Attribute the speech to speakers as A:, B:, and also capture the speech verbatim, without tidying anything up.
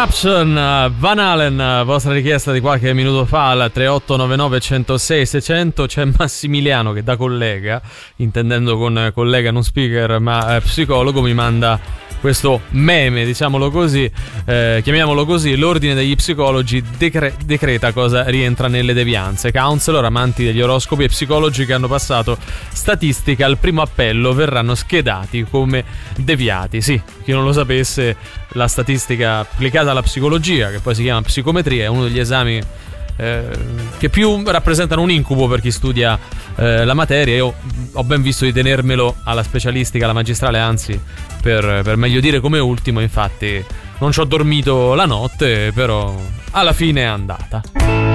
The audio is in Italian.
A: Eruption, Van Halen, vostra richiesta di qualche minuto fa al tre otto nove nove uno zero sei sei zero zero. C'è Massimiliano che da collega, intendendo con collega non speaker ma eh, psicologo, mi manda questo meme, diciamolo così, eh, chiamiamolo così: l'ordine degli psicologi decre- decreta cosa rientra nelle devianze. Counselor, amanti degli oroscopi e psicologi che hanno passato statistica al primo appello verranno schedati come deviati. Sì, chi non lo sapesse, la statistica applicata alla psicologia, che poi si chiama psicometria, è uno degli esami eh, che più rappresentano un incubo per chi studia eh, la materia. Io ho ben visto di tenermelo alla specialistica, alla magistrale, anzi per, per meglio dire come ultimo. Infatti non ci ho dormito la notte, però alla fine è andata.